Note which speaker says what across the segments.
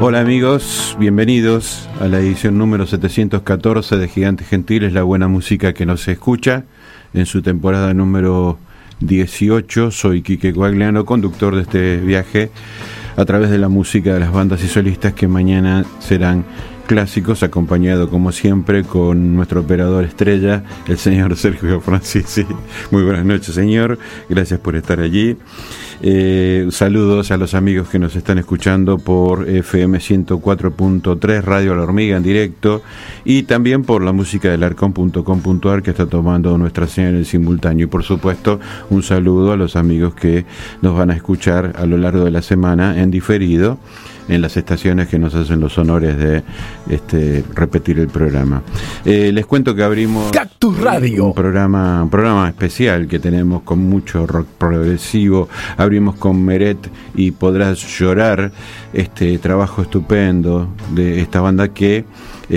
Speaker 1: Hola amigos, bienvenidos a la edición número 714 de Gigantes Gentiles, la buena música que nos escucha en su temporada número 18. Soy Quique Coagliano, conductor de este viaje a través de la música de las bandas y solistas que mañana serán clásicos, acompañado como siempre con nuestro operador estrella, el señor Sergio Francisi. Muy buenas noches, señor, gracias por estar allí. Saludos a los amigos que nos están escuchando por FM 104.3 Radio La Hormiga en directo y también por la música del arcon.com.ar que está tomando nuestra señal en simultáneo. Y por supuesto un saludo a los amigos que nos van a escuchar a lo largo de la semana en diferido en las estaciones que nos hacen los honores de repetir el programa. Les cuento que abrimos
Speaker 2: Cactus Radio,
Speaker 1: un programa especial que tenemos con mucho rock progresivo. Abrimos con Meret y Podrás Llorar, este trabajo estupendo de esta banda que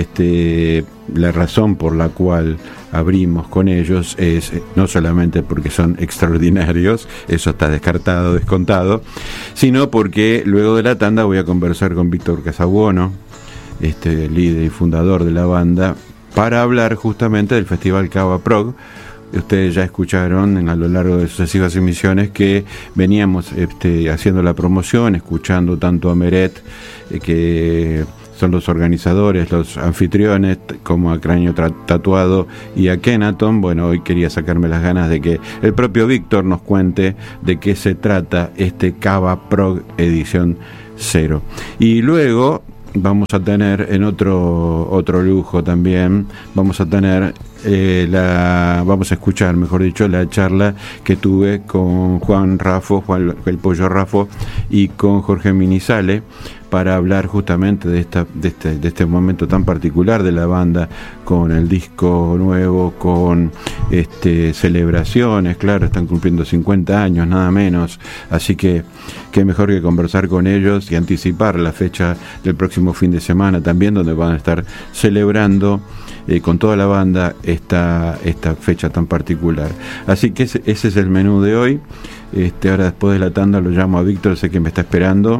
Speaker 1: la razón por la cual abrimos con ellos es no solamente porque son extraordinarios, eso está descontado, sino porque luego de la tanda voy a conversar con Víctor Casabuono, líder y fundador de la banda, para hablar justamente del Festival Cava Prog. Ustedes ya escucharon a lo largo de sucesivas emisiones que veníamos haciendo la promoción, escuchando tanto a Meret, que son los organizadores, los anfitriones, como a Cráneo Tatuado y a Kenaton. Bueno, hoy quería sacarme las ganas de que el propio Víctor nos cuente de qué se trata Cava Prog edición 0. Y luego vamos a tener en otro lujo también, vamos a tener vamos a escuchar, mejor dicho, la charla que tuve con Juan el Pollo Raffo, y con Jorge Minizale, para hablar justamente de este momento tan particular de la banda, con el disco nuevo, con celebraciones, claro, están cumpliendo 50 años, nada menos, así que qué mejor que conversar con ellos y anticipar la fecha del próximo fin de semana también, donde van a estar celebrando con toda la banda esta fecha tan particular. Así que ese es el menú de hoy. Ahora después de la tanda lo llamo a Víctor, sé que me está esperando,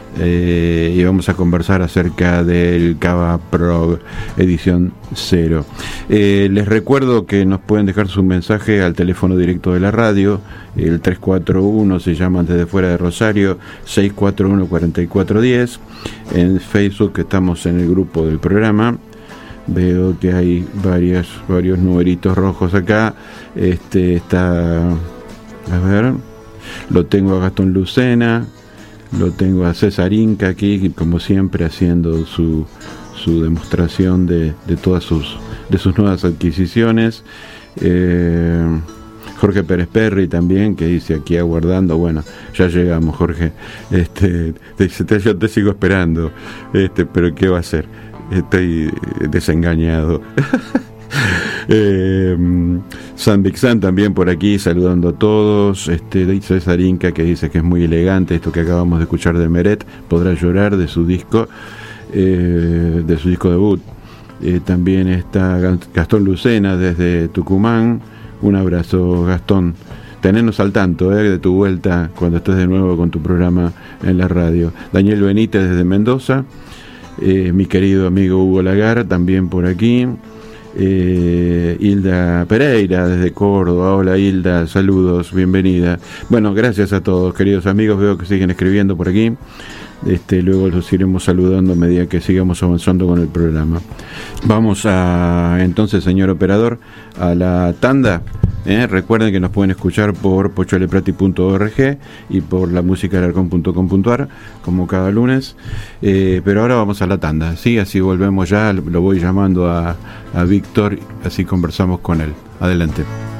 Speaker 1: y vamos a conversar acerca del Cava Prog edición 0. Les recuerdo que nos pueden dejar su mensaje al teléfono directo de la radio, el 341, se llaman desde fuera de Rosario, 641-4410. En Facebook estamos en el grupo del programa. Veo que hay varios numeritos rojos acá. Está, a ver, lo tengo a Gastón Lucena, lo tengo a César Inca aquí, como siempre haciendo su demostración de todas sus nuevas adquisiciones. Jorge Pérez Perry también, que dice aquí aguardando. Bueno, ya llegamos, Jorge. Yo te sigo esperando, pero ¿qué va a hacer? Estoy desengañado. San Vixan también por aquí saludando a todos. César Inca, que dice que es muy elegante esto que acabamos de escuchar de Meret, Podrás Llorar, de su disco debut. También está Gastón Lucena desde Tucumán. Un abrazo, Gastón. Tenernos al tanto de tu vuelta cuando estés de nuevo con tu programa en la radio. Daniel Benítez desde Mendoza. Mi querido amigo Hugo Lagar también por aquí. Hilda Pereira desde Córdoba. Hola Hilda, saludos, bienvenida. Bueno, gracias a todos, queridos amigos, veo que siguen escribiendo por aquí. Luego los iremos saludando a medida que sigamos avanzando con el programa. Vamos entonces, señor operador, a la tanda. Recuerden que nos pueden escuchar por pocholeprati.org y por la música del arcon.com.ar, como cada lunes, pero ahora vamos a la tanda, ¿sí? Así volvemos ya, lo voy llamando a Víctor, así conversamos con él. Adelante.